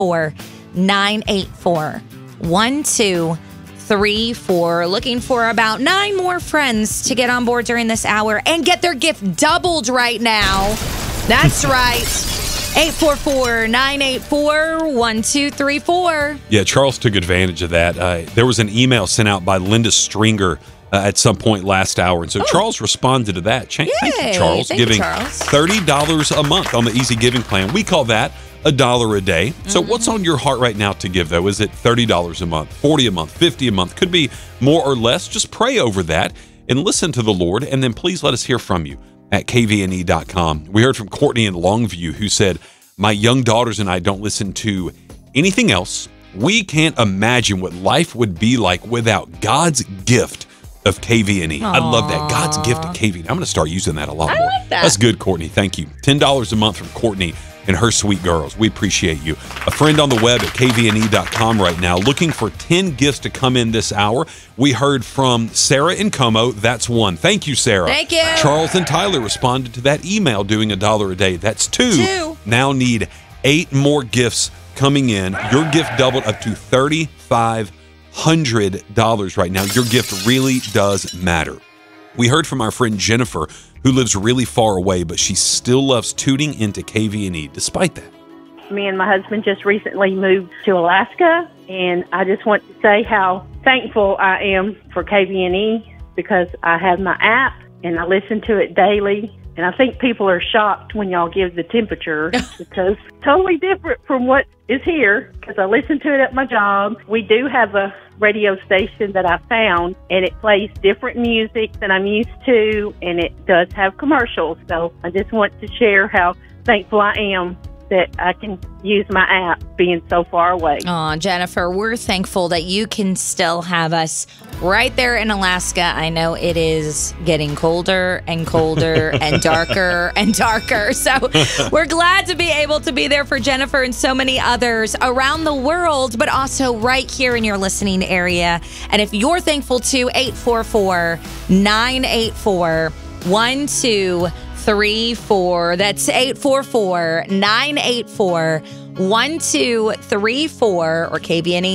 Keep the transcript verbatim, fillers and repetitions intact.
four, nine eight four, one two three four. Looking for about nine more friends to get on board during this hour and get their gift doubled right now. That's right. eight four four, nine eight four, one two three four. Yeah, Charles took advantage of that. Uh, there was an email sent out by Linda Stringer uh, at some point last hour. And so oh. Charles responded to that. Ch- thank you, Charles. Thank giving you, Charles. thirty dollars a month on the Easy Giving plan. We call that a dollar a day. So mm-hmm. what's on your heart right now to give, though? Is it thirty dollars a month, forty dollars a month, fifty dollars a month? Could be more or less. Just pray over that and listen to the Lord. And then please let us hear from you at K V N E dot com. We heard from Courtney in Longview, who said, my young daughters and I don't listen to anything else. We can't imagine what life would be like without God's gift of K V N E. Aww. I love that. God's gift of K V N E. I'm going to start using that a lot I more. like that. That's good, Courtney. Thank you. ten dollars a month from Courtney and her sweet girls. We appreciate you. A friend on the web at K V N E dot com right now looking for ten gifts to come in this hour. We heard from Sarah in Como. That's one. Thank you, Sarah. Thank you. Charles and Tyler responded to that email doing a dollar a day. That's two. Two. Now need eight more gifts coming in. Your gift doubled up to three thousand five hundred dollars right now. Your gift really does matter. We heard from our friend Jennifer, who lives really far away, but she still loves tuning into K V N E despite that. Me and my husband just recently moved to Alaska, and I just want to say how thankful I am for K V N E because I have my app and I listen to it daily. And I think people are shocked when y'all give the temperature because it's totally different from what is here because I listen to it at my job. We do have a radio station that I found, and it plays different music than I'm used to, and it does have commercials. So I just want to share how thankful I am that I can use my app being so far away. Aw, Jennifer, we're thankful that you can still have us right there in Alaska. I know it is getting colder and colder and darker and darker. So we're glad to be able to be there for Jennifer and so many others around the world, but also right here in your listening area. And if you're thankful too, eight four four, nine eight four, one two three four. That's eight four four, nine eight four, one two three four or K V N E